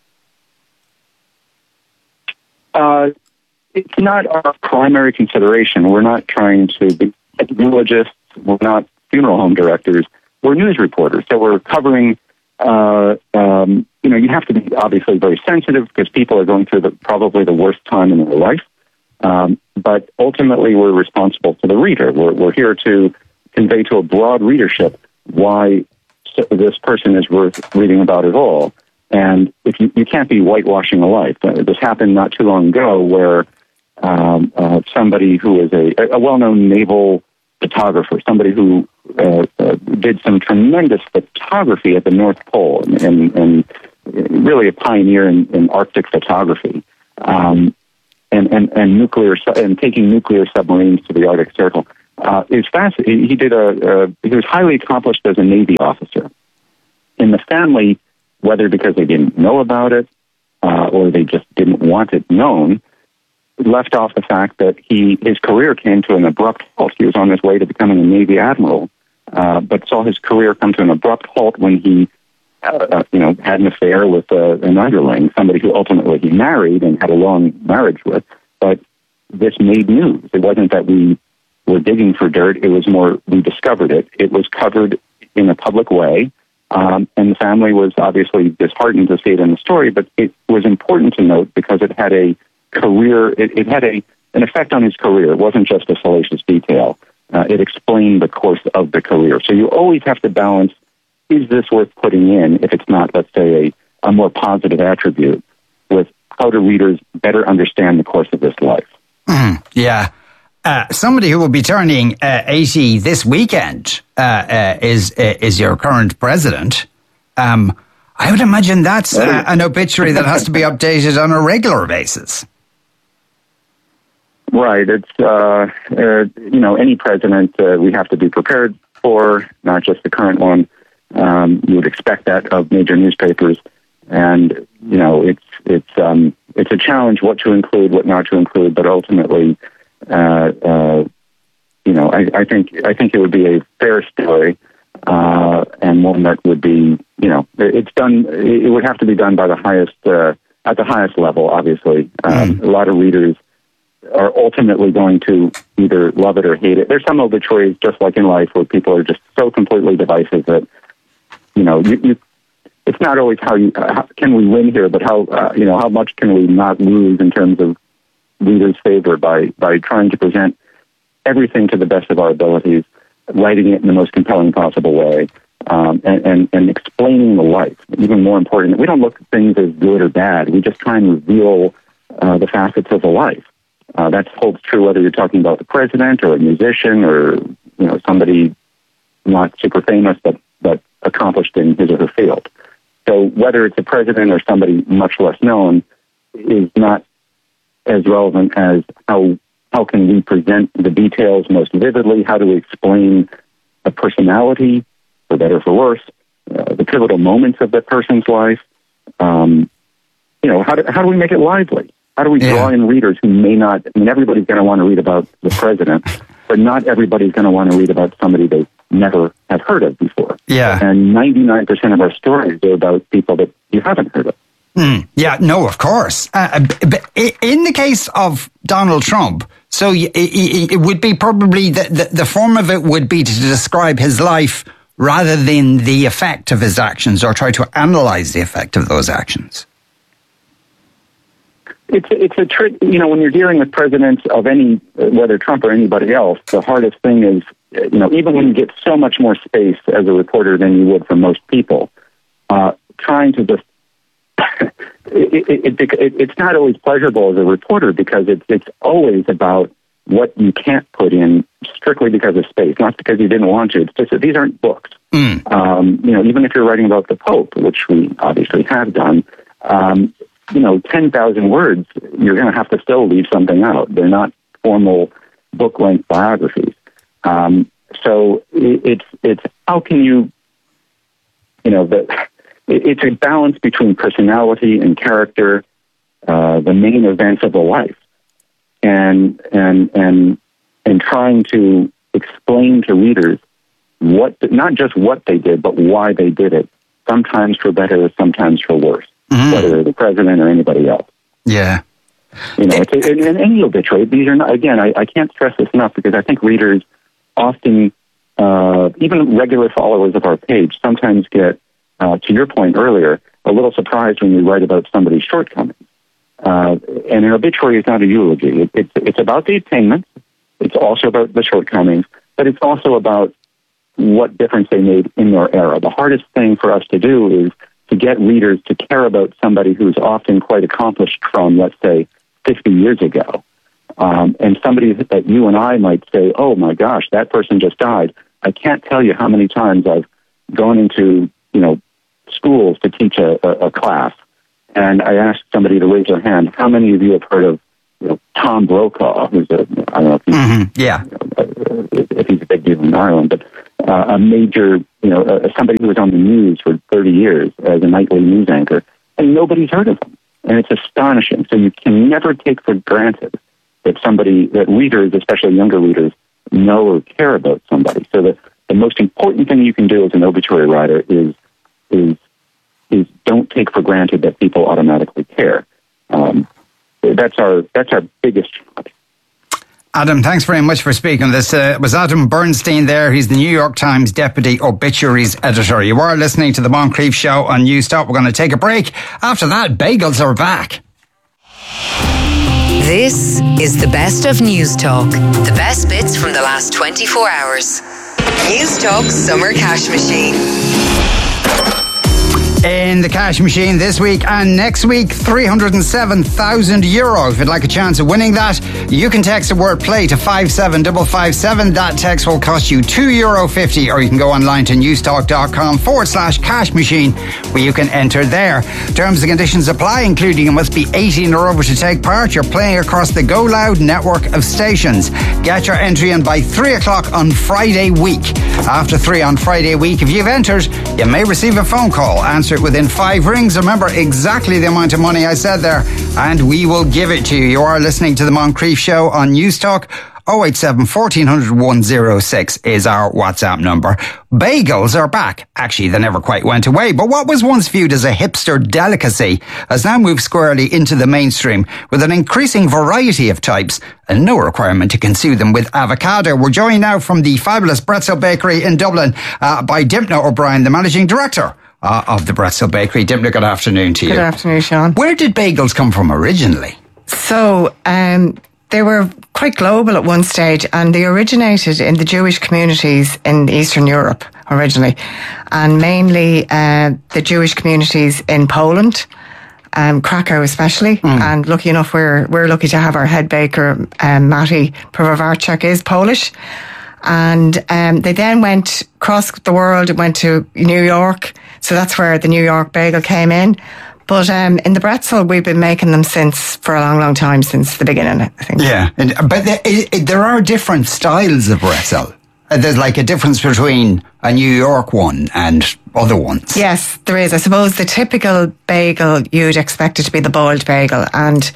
Uh, it's not our primary consideration. We're not trying to be eulogists. We're not funeral home directors. We're news reporters. So we're covering, uh, um, you know, you have to be obviously very sensitive because people are going through the, probably the worst time in their life. Um, but ultimately, we're responsible to the reader. We're, we're here to convey to a broad readership why this person is worth reading about at all. And if you, you can't be whitewashing a life. Uh, this happened not too long ago where um, uh, somebody who is a, a well-known naval photographer, somebody who uh, uh, did some tremendous photography at the North Pole and, and, and really a pioneer in, in Arctic photography, um, and, and, and nuclear and taking nuclear submarines to the Arctic Circle. Uh, it's fascinating. He did a, a he was highly accomplished as a Navy officer. In the family, whether because they didn't know about it uh, or they just didn't want it known, left off the fact that he his career came to an abrupt halt. He was on his way to becoming a Navy admiral, uh, but saw his career come to an abrupt halt when he, uh, uh, you know, had an affair with uh, an underling, somebody who ultimately he married and had a long marriage with. But this made news. It wasn't that we were digging for dirt. It was more we discovered it. It was covered in a public way. Um, and the family was obviously disheartened to see it in the story, but it was important to note because it had a career, it, it had a an effect on his career. It wasn't just a salacious detail. Uh, it explained the course of the career. So you always have to balance, is this worth putting in if it's not, let's say, a, a more positive attribute, with how do readers better understand the course of this life? Mm, yeah. Uh, somebody who will be turning uh, eighty this weekend uh, uh, is uh, is your current president. Um, I would imagine that's uh, an obituary that has to be updated on a regular basis. Right. It's, uh, uh, you know, any president uh, we have to be prepared for, not just the current one. Um, you would expect that of major newspapers. And, you know, it's, it's, um, it's a challenge what to include, what not to include, but ultimately, Uh, uh, you know, I, I think I think it would be a fair story, uh, and one that would be, you know, it's done. It would have to be done by the highest uh, at the highest level. Obviously, um, mm. a lot of readers are ultimately going to either love it or hate it. There's some obituaries, just like in life, where people are just so completely divisive that, you know, you, you it's not always how you uh, how, can we win here, but how uh, you know how much can we not lose in terms of readers' favor by, by trying to present everything to the best of our abilities, writing it in the most compelling possible way, um, and, and, and explaining the life. Even more important, we don't look at things as good or bad. We just try and reveal uh, the facets of the life. Uh, that holds true whether you're talking about the president or a musician or, you know, somebody not super famous but, but accomplished in his or her field. So whether it's a president or somebody much less known is not as relevant as how how can we present the details most vividly? How do we explain a personality, for better or for worse, uh, the pivotal moments of that person's life? Um, you know, how do, how do we make it lively? How do we yeah. draw in readers who may not? I mean, everybody's going to want to read about the president, but not everybody's going to want to read about somebody they never have heard of before. Yeah, and ninety-nine percent of our stories are about people that you haven't heard of. Mm, yeah, no, of course. Uh, but in the case of Donald Trump, so it would be probably the, the, the form of it would be to describe his life rather than the effect of his actions, or try to analyze the effect of those actions. It's it's a trick. You know, when you're dealing with presidents of any, whether Trump or anybody else, the hardest thing is, you know, even when you get so much more space as a reporter than you would from most people, uh, trying to just It, it, it, it, it's not always pleasurable as a reporter because it's it's always about what you can't put in strictly because of space, not because you didn't want to. It's just that these aren't books. Mm. Um, you know, even if you're writing about the Pope, which we obviously have done, um, you know, ten thousand words, you're going to have to still leave something out. They're not formal book-length biographies. Um, so it, it's it's how can you, you know, the. It's a balance between personality and character, uh, the main events of the life, and and and and trying to explain to readers what, not just what they did, but why they did it. Sometimes for better, sometimes for worse, mm-hmm. whether the president or anybody else. Yeah, you know, it's a, in, in any obituary, these are not. Again, I, I can't stress this enough because I think readers often, uh, even regular followers of our page, sometimes get. Uh, to your point earlier, a little surprised when you write about somebody's shortcomings. Uh, and an obituary is not a eulogy. It, it's, it's about the attainments. It's also about the shortcomings, but it's also about what difference they made in their era. The hardest thing for us to do is to get readers to care about somebody who's often quite accomplished from, let's say, fifty years ago. Um, and somebody that you and I might say, oh my gosh, that person just died. I can't tell you how many times I've gone into, you know, schools to teach a, a, a class, and I asked somebody to raise their hand, how many of you have heard of, you know, Tom Brokaw, who's a, I don't know if he's, mm-hmm. yeah. you know, if he's a big deal in Ireland, but uh, a major, you know, uh, somebody who was on the news for thirty years as a nightly news anchor, and nobody's heard of him. And it's astonishing. So you can never take for granted that somebody, that readers, especially younger readers, know or care about somebody. So the, the most important thing you can do as an obituary writer is is is don't take for granted that people automatically care. Um, that's our that's our biggest challenge. Adam, thanks very much for speaking. This uh, was Adam Bernstein there. He's the New York Times Deputy Obituaries Editor. You are listening to The Moncrief Show on Newstalk. We're going to take a break. After that, bagels are back. This is the best of Newstalk. The best bits from the last twenty-four hours. Newstalk Summer Cash Machine. In the cash machine this week and next week, three hundred seven thousand euro. If you'd like a chance of winning that, you can text the word play to five seven five five seven. That text will cost you two euro fifty, or you can go online to newstalk.com forward slash cash machine where you can enter there. Terms and conditions apply, including you must be eighteen or over to take part. You're playing across the Go Loud network of stations. Get your entry in by three o'clock on Friday week. After three on Friday week, if you've entered, you may receive a phone call. Answer it within five rings. Remember exactly the amount of money I said there, and we will give it to you. You are listening to The Moncrief Show on Newstalk. oh eight seven, one four zero zero, one zero six is our WhatsApp number. Bagels are back. Actually, they never quite went away, but what was once viewed as a hipster delicacy has now moved squarely into the mainstream with an increasing variety of types and no requirement to consume them with avocado. We're joined now from the fabulous Bretzel Bakery in Dublin uh, by Dimna O'Brien, the Managing Director uh, of the Bretzel Bakery. Dimna, good afternoon to you. Good afternoon, Sean. Where did bagels come from originally? So, um, they were quite global at one stage, and they originated in the Jewish communities in Eastern Europe originally, and mainly uh, the Jewish communities in Poland, um, Krakow especially. Mm. And lucky enough, we're we're lucky to have our head baker, um, Matti Piwowarczyk, is Polish. And um, they then went across the world. It went to New York, so that's where the New York bagel came in. But um, in the Bretzel, we've been making them since, for a long, long time, since the beginning, I think. Yeah, and, but there, it, there are different styles of Bretzel. There's like a difference between a New York one and other ones. Yes, there is. I suppose the typical bagel, you'd expect it to be the boiled bagel. And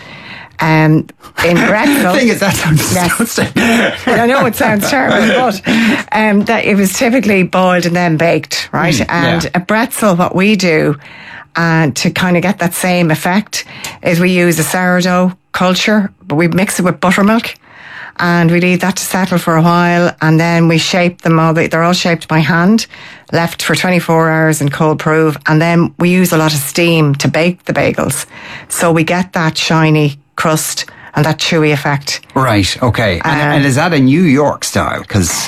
um, in Bretzel... the thing is, that sounds... Yes, I know it sounds terrible, but um, that it was typically boiled and then baked, right? Mm, and yeah. A Bretzel, what we do... And to kind of get that same effect is we use a sourdough culture, but we mix it with buttermilk and we leave that to settle for a while, and then we shape them all. They're all shaped by hand, left for twenty-four hours in cold proof, and then we use a lot of steam to bake the bagels. So we get that shiny crust and that chewy effect. Right, okay. And, uh, and is that a New York style? Because...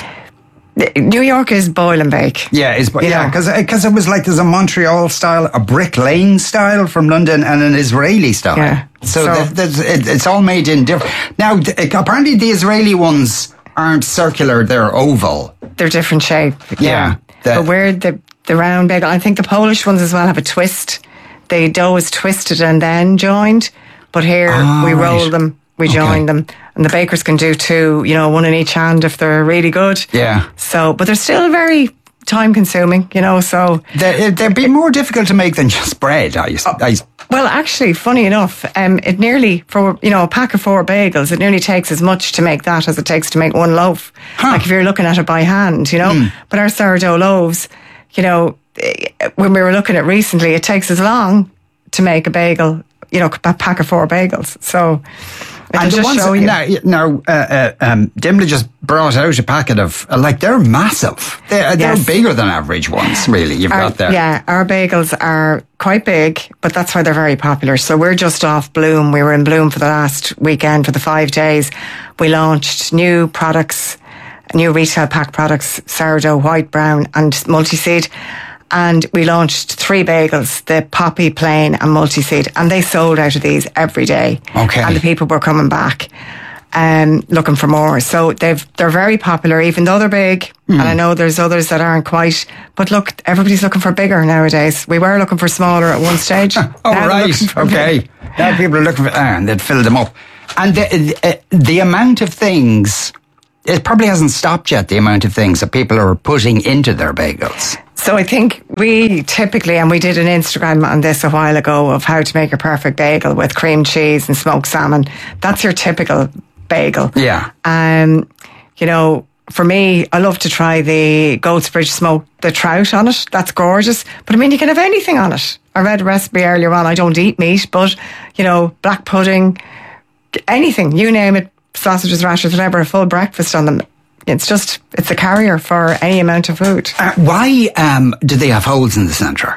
New York is boil and bake. Yeah, is yeah, because because it was like there's a Montreal style, a Brick Lane style from London, and an Israeli style. Yeah. So, so there's, it, it's all made in different. Now, apparently, the Israeli ones aren't circular; they're oval. They're different shape. Yeah, yeah. But we're the the round bagel. I think the Polish ones as well have a twist. The dough is twisted and then joined, but here oh, we roll right. them. We okay. join them, and the bakers can do two, you know, one in each hand if they're really good. Yeah. So, but they're still very time consuming, you know, so. They, they'd be more difficult to make than just bread, I, I Well, actually, funny enough, um, it nearly, for, you know, a pack of four bagels, it nearly takes as much to make that as it takes to make one loaf. Huh. Like if you're looking at it by hand, you know. Mm. But our sourdough loaves, you know, when we were looking at recently, it takes as long to make a bagel, you know, a pack of four bagels. So... And the ones, now, now uh, uh, um, Dimna just brought out a packet of, uh, like, they're massive. They're, they're yes. bigger than average ones, really, you've our, got there. Yeah, our bagels are quite big, but that's why they're very popular. So we're just off Bloom. We were in Bloom for the last weekend for the five days. We launched new products, new retail pack products, sourdough, white, brown, and multi-seed. And we launched three bagels, the poppy, plain and multi-seed, and they sold out of these every day. Okay. And the people were coming back um, looking for more. So they've, they're very popular, even though they're big. Mm. And I know there's others that aren't quite. But look, everybody's looking for bigger nowadays. We were looking for smaller at one stage. Oh, right. Okay. Big. Now people are looking for, ah, and they'd fill them up. And the, the, the amount of things, it probably hasn't stopped yet, the amount of things that people are putting into their bagels. So I think we typically, and we did an Instagram on this a while ago, of how to make a perfect bagel with cream cheese and smoked salmon. That's your typical bagel. Yeah. Um, you know, for me, I love to try the Goat's Bridge smoked, the trout on it. That's gorgeous. But I mean, you can have anything on it. I read a recipe earlier on. I don't eat meat, but, you know, black pudding, anything, you name it, sausages, rashers, whatever, a full breakfast on them. It's just, it's a carrier for any amount of food. Uh, why um, do they have holes in the centre?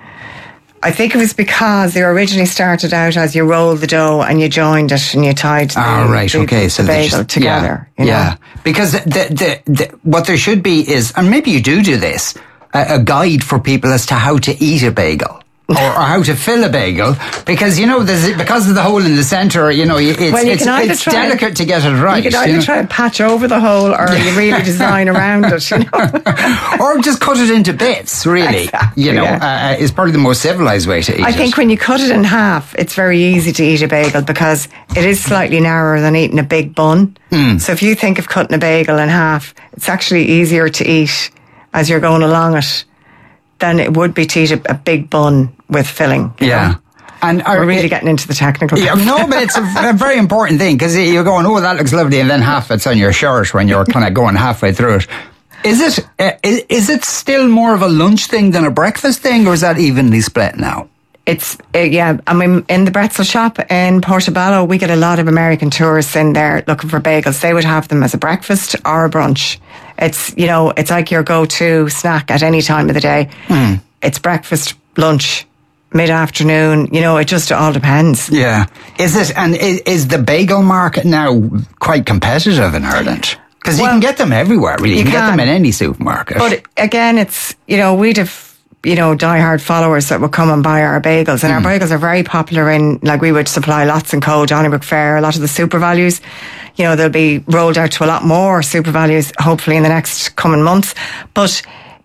I think it was because they originally started out as you rolled the dough and you joined it and you tied the, oh, right, the, okay. the so bagel just, together. Yeah, you know? yeah. Because the, the, the, what there should be is, and maybe you do do this, a, a guide for people as to how to eat a bagel. or, or how to fill a bagel, because you know there's because of the hole in the centre. You know, it's well, you it's, it's try, delicate to get it right. You can either you know? try and patch over the hole, or you really design around it. You know, or just cut it into bits. Really, exactly, you know, yeah. uh, is probably the most civilised way to eat it. I think when you cut it in half, it's very easy to eat a bagel because it is slightly narrower than eating a big bun. Mm. So if you think of cutting a bagel in half, it's actually easier to eat as you're going along it than it would be to eat a, a big bun with filling. Yeah. Know? And we're really getting into the technical. Yeah, no, but it's a, a very important thing because you're going, oh, that looks lovely, and then half it's on your shirt when you're kind of going halfway through it. Is it uh, is, is it still more of a lunch thing than a breakfast thing, or is that evenly split now? It's, uh, yeah, I mean, in the Bretzel shop in Portobello, we get a lot of American tourists in there looking for bagels. They would have them as a breakfast or a brunch. It's, you know, it's like your go-to snack at any time of the day. Mm. It's breakfast, lunch, mid-afternoon, you know, it just all depends. Yeah. Is it, and is, is the bagel market now quite competitive in Ireland? Because well, you can get them everywhere, really. You, you can, can get them in any supermarket. But again, it's, you know, we'd have, you know, diehard followers that would come and buy our bagels. And mm. our bagels are very popular in, like, we would supply Lots and Co, Donnybrook Fair, a lot of the super values. You know, they'll be rolled out to a lot more super values, hopefully in the next coming months. But,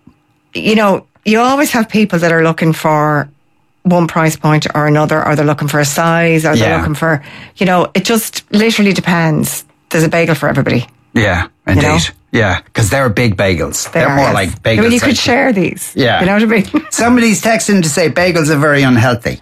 you know, you always have people that are looking for one price point or another, or they're looking for a size, or they're yeah. looking for, you know, it just literally depends. There's a bagel for everybody. Yeah, indeed. You know? Yeah, because they're big bagels. They they're are, more yes. like bagels. I mean, you could like, share these. Yeah. You know what I mean? Somebody's texting to say bagels are very unhealthy.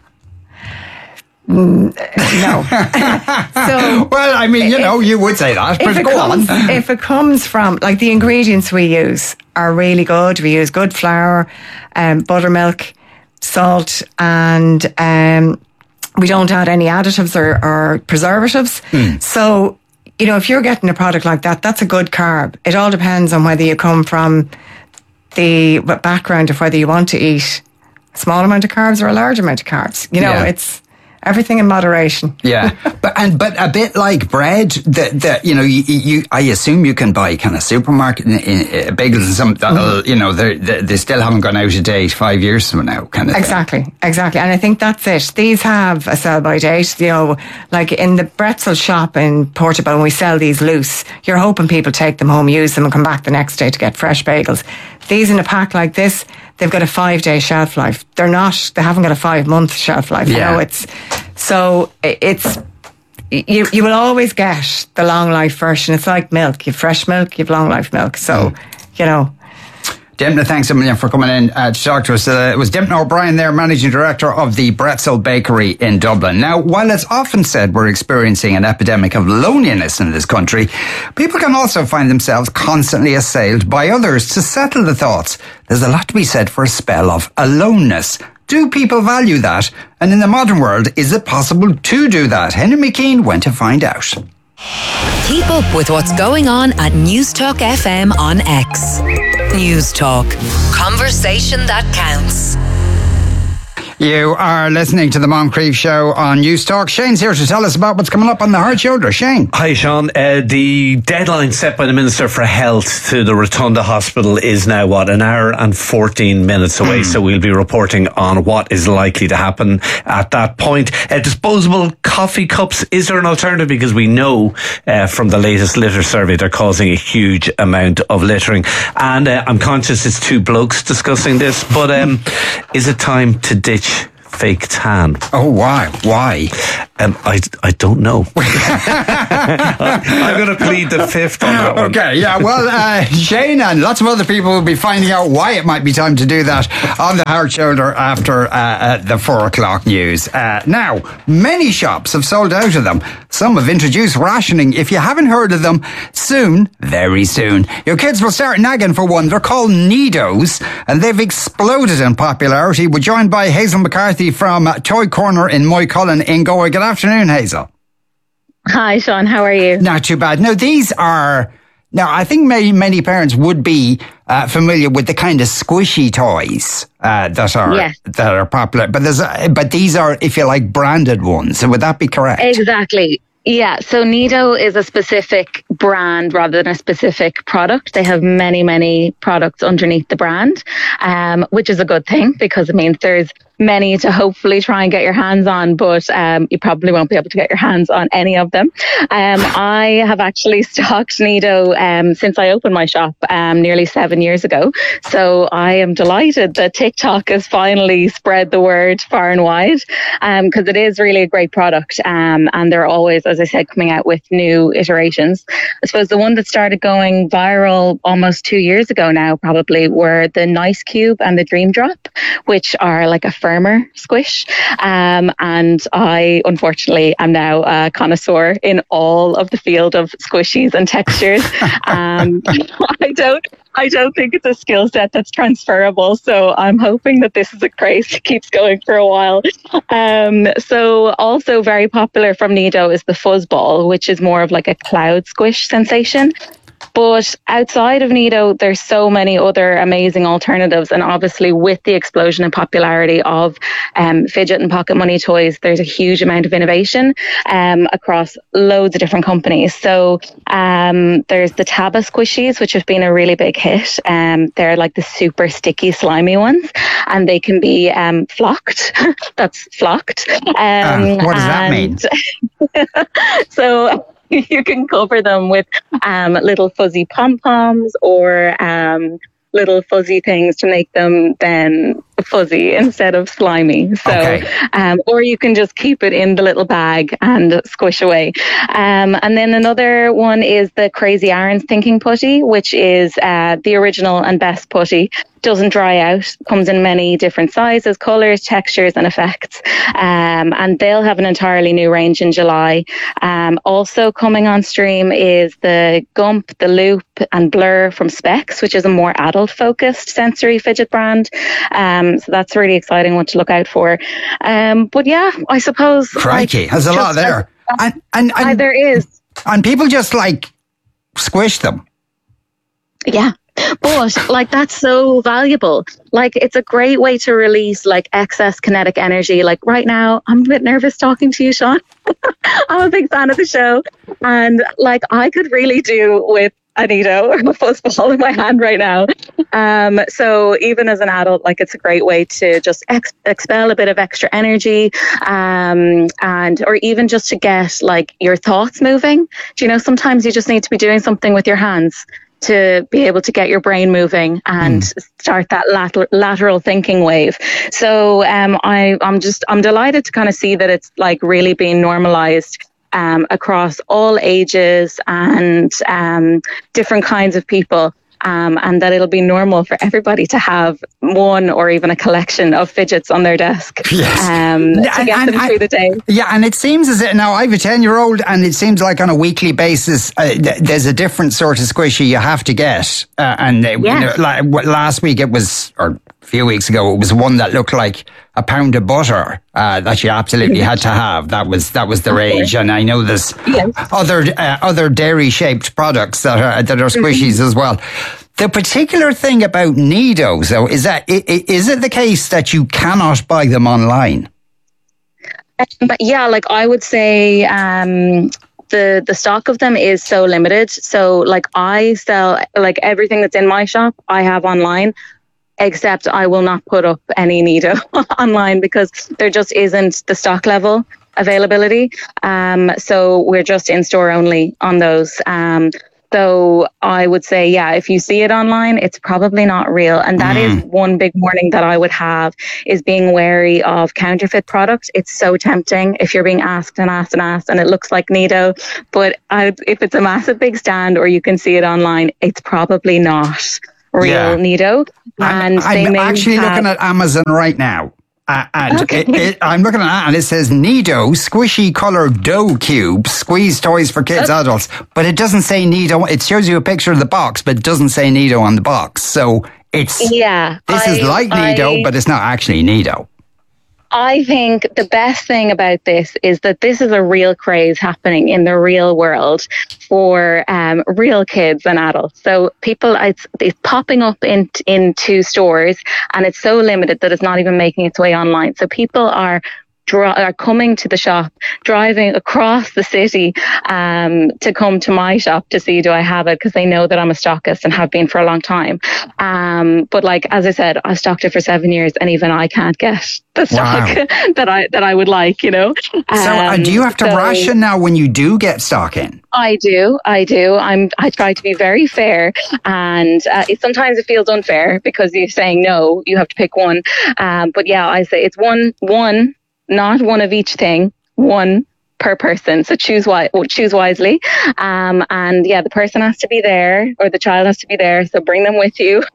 Mm, no. So, well, I mean, you if, know, you would say that, but if go it comes, on. If it comes from, like, the ingredients we use are really good. We use good flour, um, buttermilk, salt, and um, we don't add any additives or, or preservatives. Mm. So, you know, if you're getting a product like that, that's a good carb. It all depends on whether you come from the background of whether you want to eat a small amount of carbs or a large amount of carbs. You know, yeah. it's everything in moderation. Yeah, but and but a bit like bread, that that you know, you, you I assume you can buy kind of supermarket in, in, uh, bagels and some that'll, mm-hmm. you know, they they still haven't gone out of date five years from now, kind of. Exactly, thing. exactly, and I think that's it. These have a sell by date. You know, like in the Bretzel shop in Portobello, when we sell these loose, you're hoping people take them home, use them, and come back the next day to get fresh bagels. These in a pack like this, they've got a five day shelf life. They're not. They haven't got a five month shelf life. Yeah. You know, it's so it's you. You will always get the long life version. It's like milk. You've fresh milk. You've long life milk. So mm. you know. Dempna, thanks a million for coming in uh, to talk to us. Uh, it was Dempna O'Brien there, Managing Director of the Bretzel Bakery in Dublin. Now, while it's often said we're experiencing an epidemic of loneliness in this country, people can also find themselves constantly assailed by others. To settle the thoughts, there's a lot to be said for a spell of aloneness. Do people value that? And in the modern world, is it possible to do that? Henry McKean went to find out. Keep up with what's going on at News Talk F M on X. News Talk. Conversation that counts. You are listening to the Moncrief Show on News Talk. Shane's here to tell us about what's coming up on the Hard Shoulder. Shane. Hi, Sean. Uh, the deadline set by the Minister for Health to the Rotunda Hospital is now, what, an hour and fourteen minutes away. Mm. So we'll be reporting on what is likely to happen at that point. Uh, disposable coffee cups, is there an alternative? Because we know uh, from the latest litter survey they're causing a huge amount of littering. And uh, I'm conscious it's two blokes discussing this, but um, is it time to ditch fake tan? Oh, why? Why? Um, I, I don't know. I'm going to plead the fifth on that one. Okay, yeah, well, uh, Shane and lots of other people will be finding out why it might be time to do that on the Hard Shoulder after uh, uh, the four o'clock news. Uh, now, many shops have sold out of them. Some have introduced rationing. If you haven't heard of them, soon, very soon, your kids will start nagging for one. They're called Nidos, and they've exploded in popularity. We're joined by Hazel McCarthy from Toy Corner in Moycullen in Galway. Good afternoon, Hazel. Hi, Sean. How are you? Not too bad. Now, these are... Now, I think many, many parents would be uh, familiar with the kind of squishy toys uh, that are yes. that are popular. But there's, uh, but these are, if you like, branded ones. So would that be correct? Exactly. Yeah, so Nido is a specific brand rather than a specific product. They have many, many products underneath the brand, um, which is a good thing because it means there's many to hopefully try and get your hands on, but um, you probably won't be able to get your hands on any of them. Um, I have actually stocked Nido um, since I opened my shop um, nearly seven years ago. So I am delighted that TikTok has finally spread the word far and wide because um, it is really a great product um, and they're always, as I said, coming out with new iterations. I suppose the one that started going viral almost two years ago now probably were the Nice Cube and the Dream Drop, which are like a firmer squish. Um, and I, unfortunately, am now a connoisseur in all of the field of squishies and textures. um, I don't I don't think it's a skill set that's transferable. So I'm hoping that this is a craze that keeps going for a while. Um, so also very popular from Nido is the Fuzzball, which is more of like a cloud squish sensation. But outside of Nido, there's so many other amazing alternatives. And obviously with the explosion in popularity of um, fidget and pocket money toys, there's a huge amount of innovation um, across loads of different companies. So um, there's the Taba squishies, which have been a really big hit. Um, they're like the super sticky, slimy ones. And they can be um, flocked. That's flocked. Um, uh, what does that mean? So... you can cover them with um, little fuzzy pom-poms or um, little fuzzy things to make them then fuzzy instead of slimy. So, okay. um, or you can just keep it in the little bag and squish away. Um, and then another one is the Crazy Aaron's Thinking Putty, which is uh, the original and best putty. Doesn't dry out, comes in many different sizes, colours, textures and effects. Um, and they'll have an entirely new range in July. Um, also coming on stream is the Gump, the Loop and Blur from Specs, which is a more adult focused sensory fidget brand. Um, so that's a really exciting one to look out for. Um, but yeah, I suppose... Crikey, like, there's a lot there. Uh, and, and, and, uh, there is. And people just like squish them. Yeah. But like that's so valuable. Like it's a great way to release like excess kinetic energy. Like right now, I'm a bit nervous talking to you, Sean. I'm a big fan of the show, and like I could really do with a Nido or a fuzzball in my hand right now. Um, so even as an adult, like it's a great way to just ex- expel a bit of extra energy, um, and or even just to get like your thoughts moving. Do you know sometimes you just need to be doing something with your hands to be able to get your brain moving and mm. start that lateral, lateral thinking wave. So um, I, I'm just, I'm delighted to kind of see that it's like really being normalized um, across all ages and um, different kinds of people. Um, and that it'll be normal for everybody to have one or even a collection of fidgets on their desk yes. um, to and, get and, them through the day. Yeah, and it seems as if now I have a ten-year-old, and it seems like on a weekly basis uh, th- there's a different sort of squishy you have to get. Uh, and uh, yes. you know, like last week it was, or a few weeks ago, it was one that looked like a pound of butter uh, that you absolutely had to have. That was that was the rage, and I know there's yes. other uh, other dairy shaped products that are that are squishies as well. The particular thing about Nidos, though, is that i- i- is it the case that you cannot buy them online? But yeah, like I would say, um, the the stock of them is so limited. So like I sell like everything that's in my shop, I have online, except I will not put up any Nido online because there just isn't the stock level availability. Um, so we're just in store only on those. Um, So I would say, yeah, if you see it online, it's probably not real. And that mm. is one big warning that I would have, is being wary of counterfeit products. It's so tempting if you're being asked and asked and asked and it looks like Nido. But I, if it's a massive big stand or you can see it online, it's probably not real yeah. Nido. And I'm, I'm actually have, looking at Amazon right now. Uh, and okay. it, it, I'm looking at that and it says Nido squishy color dough cubes, squeeze toys for kids, okay. adults, but it doesn't say Nido. It shows you a picture of the box, but it doesn't say Nido on the box. So it's, yeah, this I, is like Nido, I, but it's not actually Nido. I think the best thing about this is that this is a real craze happening in the real world for um, real kids and adults. So people, it's, it's popping up in, into stores and it's so limited that it's not even making its way online. So people are are coming to the shop, driving across the city um, to come to my shop to see do I have it, because they know that I'm a stockist and have been for a long time. Um, but like, as I said, I've stocked it for seven years and even I can't get the stock wow. that I that I would like, you know. Um, so uh, do you have to so ration now when you do get stock in? I do, I do. I'm. I try to be very fair, and uh, it, sometimes it feels unfair because you're saying no, you have to pick one. Um, but yeah, I say it's one one. Not one of each thing, one per person. So choose wi- choose wisely. Um, and yeah, the person has to be there, or the child has to be there. So bring them with you.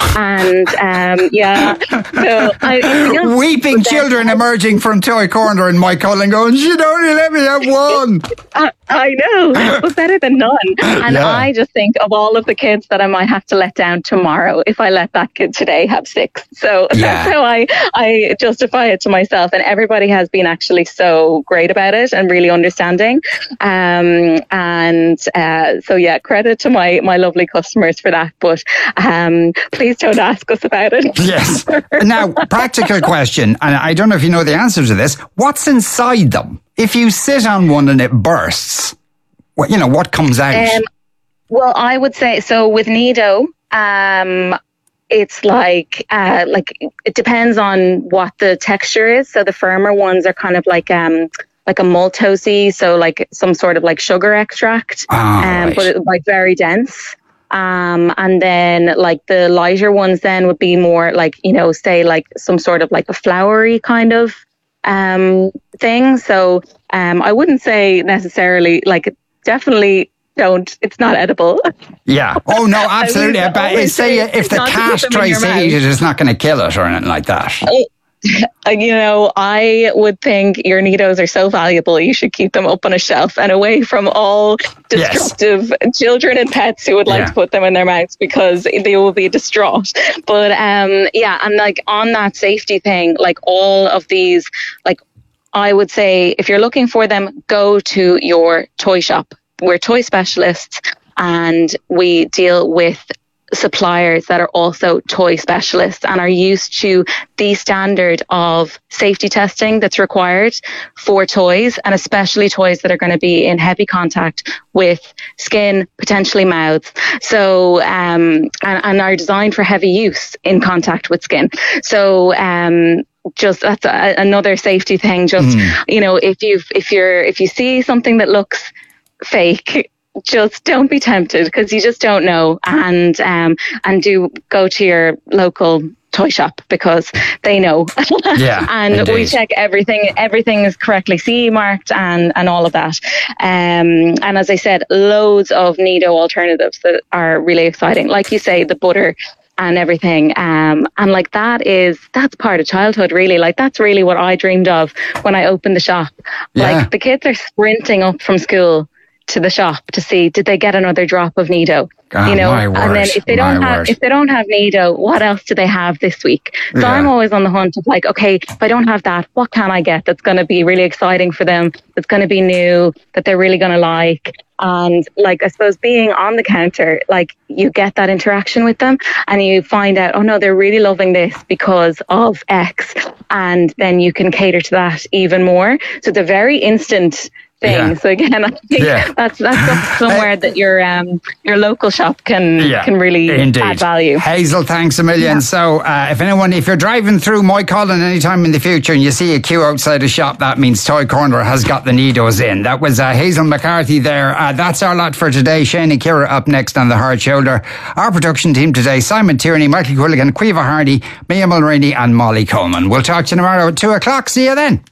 And um, yeah, so I, weeping children emerging from Toy Corner in my calling going, she'd only let me have one. I, I know, but better than none. And yeah. I just think of all of the kids that I might have to let down tomorrow if I let that kid today have six. So yeah. that's how I, I justify it to myself. And everybody has been actually so great about it and really understanding. Um, and uh, so yeah, credit to my, my lovely customers for that. But um, please don't ask us about it. Yes. Now, practical question, and I don't know if you know the answer to this. What's inside them? If you sit on one and it bursts, what, you know, what comes out? Um, well, I would say, so with Nido, um, it's like, uh, like, it depends on what the texture is. So the firmer ones are kind of like, um, like a maltosey, so like some sort of like sugar extract, oh, um, right. but it, like very dense. Um, and then like the lighter ones then would be more like, you know, say like some sort of like a floury kind of um, thing. So um, I wouldn't say necessarily, like definitely don't, it's not edible. Yeah. Oh no, absolutely. I but say if the cat tries to eat it, it's not going to kill it or anything like that. It, You know, I would think your Nidos are so valuable, you should keep them up on a shelf and away from all destructive yes. children and pets who would like yeah. to put them in their mouths because they will be distraught. But um, yeah, and like on that safety thing, like all of these, like I would say if you're looking for them, go to your toy shop. We're toy specialists and we deal with suppliers that are also toy specialists and are used to the standard of safety testing that's required for toys, and especially toys that are going to be in heavy contact with skin, potentially mouths. So, um, and, and are designed for heavy use in contact with skin. So, um, just that's a, another safety thing. Just, mm. you know, if you if you're if you see something that looks fake, just don't be tempted because you just don't know, and um and do go to your local toy shop because they know. Yeah, and indeed. We check everything. Everything is correctly C E marked and and all of that. Um, and as I said, loads of Nido alternatives that are really exciting. Like you say, the butter and everything. Um, and like that is, that's part of childhood really. Like that's really what I dreamed of when I opened the shop. Yeah. Like the kids are sprinting up from school to the shop to see did they get another drop of Nido, oh, you know, and word, then if they don't have word. if they don't have Nido, what else do they have this week? So yeah. I'm always on the hunt of like, okay, if I don't have that, what can I get that's going to be really exciting for them, that's going to be new, that they're really going to like? And like, I suppose being on the counter, like you get that interaction with them and you find out, oh no, they're really loving this because of X. And then you can cater to that even more. So it's a very instant thing. Yeah. So again, I think Yeah. that's that's somewhere that your um your local shop can Yeah, can really indeed. add value. Hazel, thanks a million. Yeah. So uh, if anyone, if you're driving through Moycullen anytime in the future and you see a queue outside a shop, that means Toy Corner has got the Nidos in. That was uh, Hazel McCarthy there. Uh, that's our lot for today. Shane and Kira up next on The Hard Shoulder. Our production team today, Simon Tierney, Michael Quilligan, Quiva Hardy, Mia Mulroney and Molly Coleman. We'll talk to you tomorrow at two o'clock. See you then.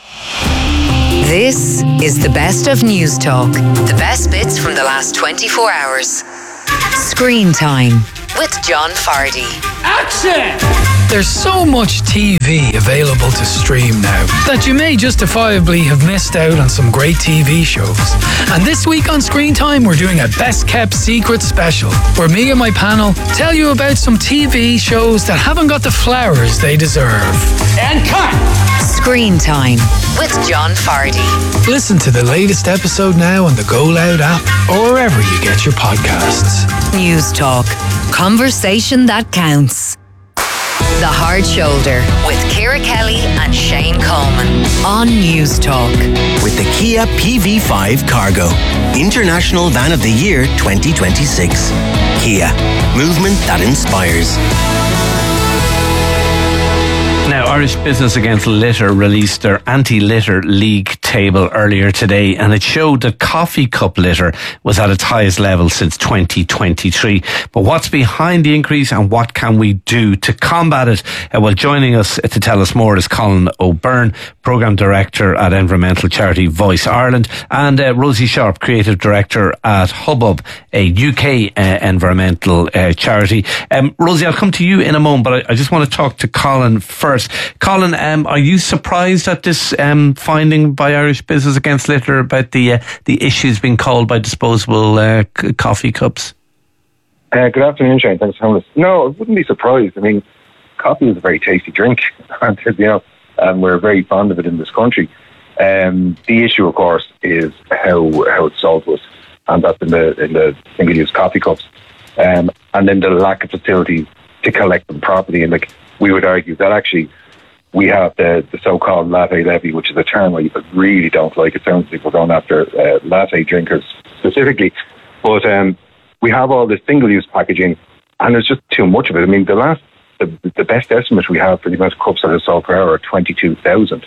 This is the best of News Talk. The best bits from the last twenty-four hours. Screen Time with John Fardy. Action! There's so much T V available to stream now that you may justifiably have missed out on some great T V shows. And this week on Screen Time, we're doing a Best Kept Secret special, where me and my panel tell you about some T V shows that haven't got the flowers they deserve. And cut! Screen Time with John Fardy. Listen to the latest episode now on the Go Loud app or wherever you get your podcasts. News Talk. Conversation that counts. The Hard Shoulder with Ciara Kelly and Shane Coleman on News Talk. With the Kia P V five Cargo, International Van of the Year twenty twenty-six. Kia, movement that inspires. Now, Irish Business Against Litter released their anti-litter league table earlier today, and it showed that coffee cup litter was at its highest level since twenty twenty-three. But what's behind the increase and what can we do to combat it? Uh, well, joining us to tell us more is Colin O'Byrne, Programme Director at environmental charity Voice Ireland, and uh, Rosie Sharp, Creative Director at Hubbub, a U K uh, environmental uh, charity. Um, Rosie, I'll come to you in a moment, but I, I just want to talk to Colin first. Colin, um, are you surprised at this um, finding by Irish Business Against Litter about the uh, the issues being called by disposable uh, c- coffee cups? Uh, good afternoon, Shane. Thanks for having us. No, I wouldn't be surprised. I mean, coffee is a very tasty drink, and you know, and we're very fond of it in this country. Um, the issue, of course, is how how it's sold to us, and that's in the in the single-use coffee cups, um, and then the lack of facilities to collect them properly. And like, we would argue that actually we have the, the so-called latte levy, which is a term I really don't like. It sounds like we're going after uh, latte drinkers specifically. But um, we have all this single-use packaging, and there's just too much of it. I mean, the last, the, the best estimate we have for the amount of cups that are sold per hour are twenty-two thousand,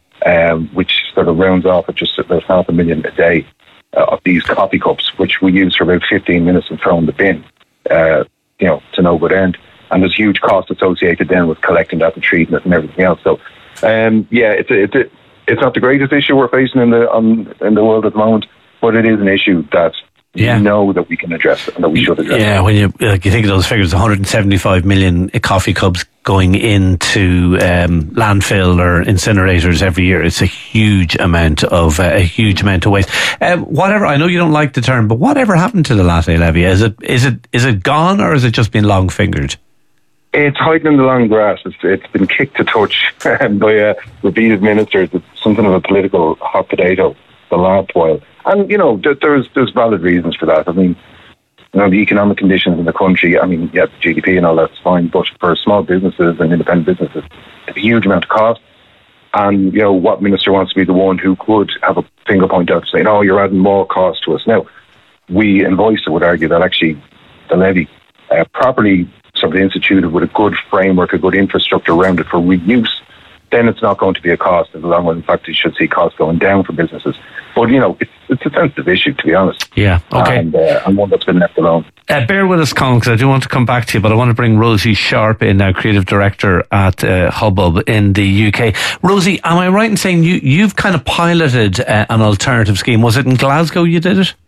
um, which sort of rounds off at just about half a million a day uh, of these coffee cups, which we use for about fifteen minutes and throw in the bin, uh, you know, to no good end. And there's huge costs associated then with collecting that and treating it and everything else. So, um, yeah, it's a, it's a, it's not the greatest issue we're facing in the on, in the world at the moment, but it is an issue that yeah. we know that we can address and that we should address. Yeah, when you like, you think of those figures, one hundred seventy-five million coffee cups going into um, landfill or incinerators every year. It's a huge amount of uh, a huge amount of waste. Um, whatever, I know you don't like the term, but whatever happened to the latte levy? Is it is it is it gone, or has it just been long fingered? It's hiding in the long grass. It's, it's been kicked to touch by uh, repeated ministers. It's something of a political hot potato the last while. And, you know, th- there's there's valid reasons for that. I mean, you know, the economic conditions in the country, I mean, yeah, the G D P and all that's fine, but for small businesses and independent businesses, it's a huge amount of cost. And, you know, what minister wants to be the one who could have a finger point out to say, no, you're adding more cost to us. Now, we in Voice would argue that actually the levy uh, properly sort of instituted with a good framework, a good infrastructure around it for reuse, then it's not going to be a cost in the long run. In fact, you should see costs going down for businesses. But, you know, it's, it's a sensitive issue, to be honest. Yeah, okay. And, uh, and one that's been left alone. Uh, bear with us, Colin, because I do want to come back to you, but I want to bring Rosie Sharp in now, Creative Director at uh, Hubbub in the U K. Rosie, am I right in saying you, you've kind of piloted uh, an alternative scheme? Was it in Glasgow you did it?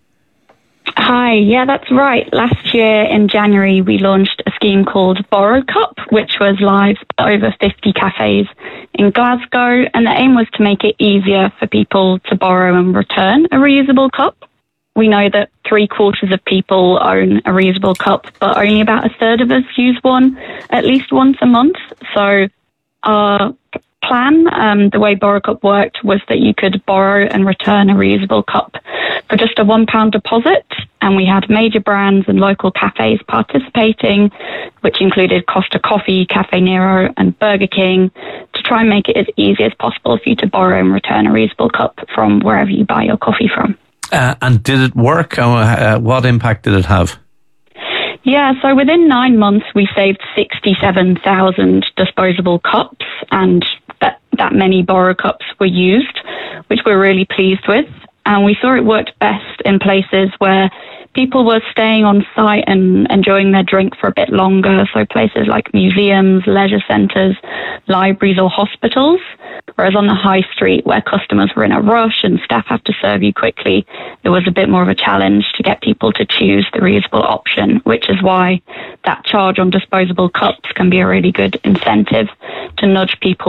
Hi, yeah, that's right. Last year in January, we launched a scheme called Borrow Cup, which was live at over fifty cafes in Glasgow. And the aim was to make it easier for people to borrow and return a reusable cup. We know that three quarters of people own a reusable cup, but only about a third of us use one at least once a month. So our plan, um, the way Borrow Cup worked, was that you could borrow and return a reusable cup for just a one pound deposit. And we had major brands and local cafes participating, which included Costa Coffee, Cafe Nero and Burger King, to try and make it as easy as possible for you to borrow and return a reusable cup from wherever you buy your coffee from. Uh, and did it work? Uh, what impact did it have? Yeah, so within nine months, we saved sixty-seven thousand disposable cups, and that, that many borrow cups were used, which we're really pleased with. And we saw it worked best in places where people were staying on site and enjoying their drink for a bit longer. So places like museums, leisure centres, libraries or hospitals. Whereas on the high street where customers were in a rush and staff have to serve you quickly, it was a bit more of a challenge to get people to choose the reusable option, which is why that charge on disposable cups can be a really good incentive to nudge people